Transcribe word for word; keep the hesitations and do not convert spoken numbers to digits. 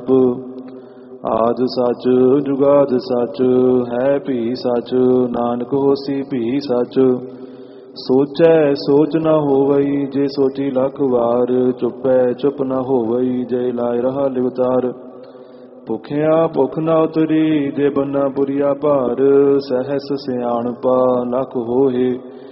ਜਪ। ਆਦਿ ਸਚ ਜੁਗਾਦ ਸਚ ਹੈ ਭੀ ਸਚ, ਨਾਨਕ ਹੋਸੀ ਭੀ ਸਚ। ਸੋਚੈ ਸੋਚ ਨ ਹੋਵਈ ਜੇ ਸੋਚੀ ਲੱਖ ਵਾਰ, ਚੁੱਪੈ ਚੁੱਪ ਨ ਹੋਵਈ ਜੇ ਲਾਇ ਰਹਾ ਲਿਵਤਾਰ। ਭੁਖਿਆ ਭੁਖ ਨ ਉਤਰੀ ਜੇ ਬੰਨਾ ਬੁਰੀਆ ਭਾਰ, ਸਹਿਸ ਸਿਆਣਪਾ ਲੱਖ ਹੋਏ